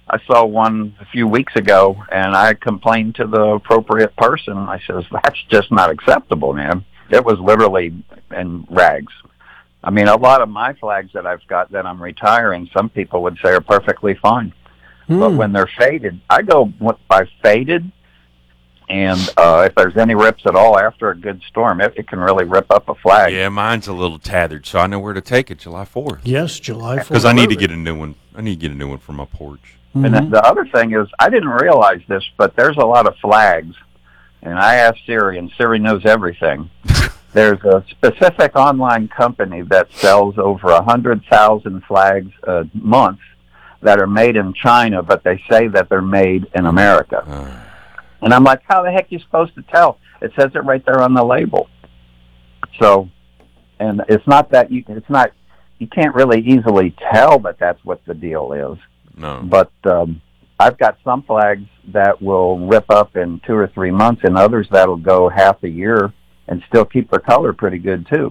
I saw one a few weeks ago, and I complained to the appropriate person. I says, that's just not acceptable, man. It was literally in rags. I mean, a lot of my flags that I've got that I'm retiring, some people would say are perfectly fine. But when they're faded, I go by faded, and if there's any rips at all after a good storm, it can really rip up a flag. Yeah, mine's a little tethered, so I know where to take it July 4th. Yes, July 4th. Because I need to get a new one. I need to get a new one for my porch. And the other thing is, I didn't realize this, but there's a lot of flags. And I asked Siri, and Siri knows everything. There's a specific online company that sells over 100,000 flags a month that are made in China, but they say that they're made in America. And I'm like, how the heck are you supposed to tell? It says it right there on the label. So, and it's not that you can't really easily tell that that's what the deal is. No. But I've got some flags that will rip up in 2 or 3 months, and others that'll go half a year and still keep their color pretty good too.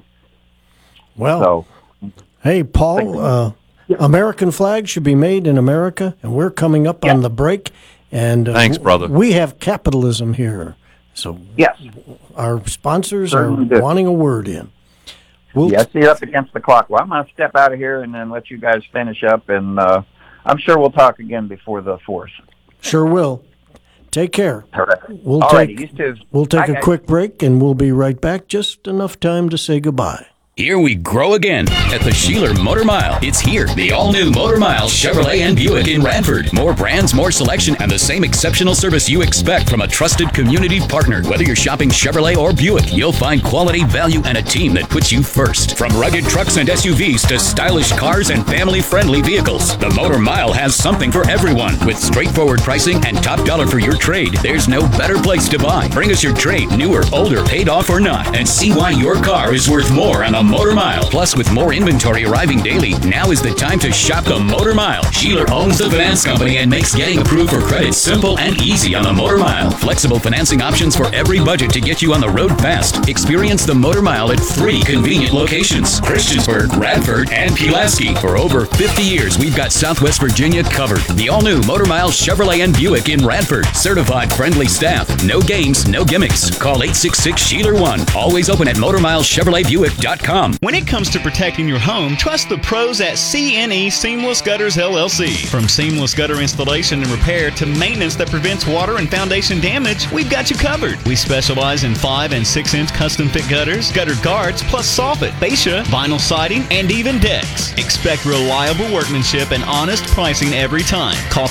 Well, hey, Paul, American flags should be made in America, and we're coming up on the break. And thanks, brother. We have capitalism here, so yes, our sponsors certainly are wanting a word in. Yes, you're up against the clock. Well, I'm going to step out of here and then let you guys finish up, and I'm sure we'll talk again before the 4th. Sure will. Take care. Terrific. We'll take a quick break, and we'll be right back. Just enough time to say goodbye. Here we grow again at the Sheeler Motor Mile. It's here, the all-new Motor Mile Chevrolet and Buick in Radford. More brands, more selection, and the same exceptional service you expect from a trusted community partner. Whether you're shopping Chevrolet or Buick, you'll find quality, value, and a team that puts you first. From rugged trucks and SUVs to stylish cars and family-friendly vehicles, the Motor Mile has something for everyone. With straightforward pricing and top dollar for your trade, there's no better place to buy. Bring us your trade, newer, older, paid off or not, and see why your car is worth more on a Motor Mile. Plus, with more inventory arriving daily, now is the time to shop the Motor Mile. Sheeler owns the finance company and makes getting approved for credit simple and easy on the Motor Mile. Flexible financing options for every budget to get you on the road fast. Experience the Motor Mile at 3 convenient locations: Christiansburg, Radford, and Pulaski. For over 50 years, we've got Southwest Virginia covered. The all-new Motor Mile Chevrolet and Buick in Radford. Certified friendly staff. No games, no gimmicks. Call 866-SHEELER1. Always open at MotorMileChevroletBuick.com. When it comes to protecting your home, trust the pros at CNE Seamless Gutters LLC. From seamless gutter installation and repair to maintenance that prevents water and foundation damage, we've got you covered. We specialize in 5 and 6 inch custom fit gutters, gutter guards, plus soffit, fascia, vinyl siding, and even decks. Expect reliable workmanship and honest pricing every time. Call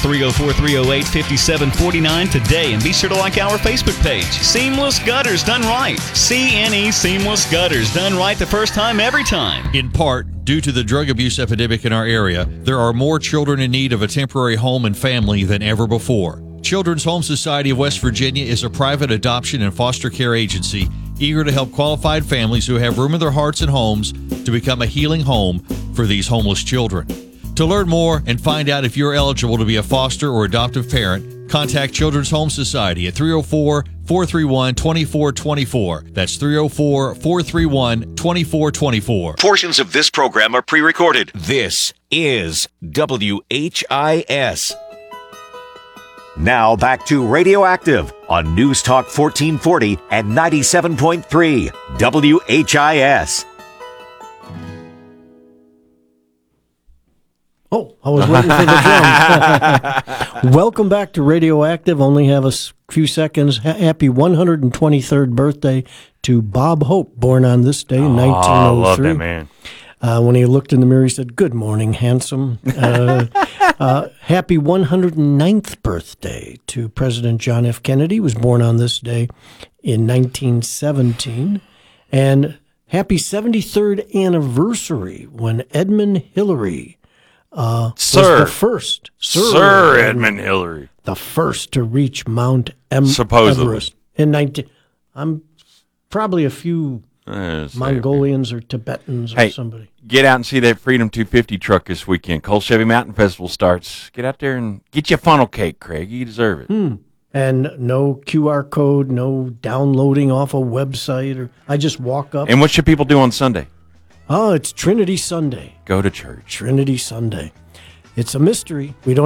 304-308-5749 today and be sure to like our Facebook page. Seamless Gutters done right. CNE Seamless Gutters done right the first time, every time. In part, due to the drug abuse epidemic in our area, there are more children in need of a temporary home and family than ever before. Children's Home Society of West Virginia is a private adoption and foster care agency eager to help qualified families who have room in their hearts and homes to become a healing home for these homeless children. To learn more and find out if you're eligible to be a foster or adoptive parent, contact Children's Home Society at 304-431-2424. That's 304-431-2424. Portions of this program are pre-recorded. This is WHIS. Now back to Radioactive on News Talk 1440 and 97.3 WHIS. Oh, I was waiting for the drum. Welcome back to Radioactive. Only have a few seconds. Happy 123rd birthday to Bob Hope, born on this day in 1903. I love that man. When he looked in the mirror, he said, "Good morning, handsome." Happy 109th birthday to President John F. Kennedy. He was born on this day in 1917. And happy 73rd anniversary when Edmund Hillary was the first. Sir Edmund Hillary. The first to reach Mount Supposedly. Everest. I'm probably a few Mongolians or Tibetans or somebody. Get out and see that Freedom 250 truck this weekend. Cole Chevy Mountain Festival starts. Get out there and get you a funnel cake, Craig. You deserve it. And no QR code, no downloading off a website. Or I just walk up. And what should people do on Sunday? Oh, it's Trinity Sunday. Go to church. Trinity Sunday. It's a mystery. We don't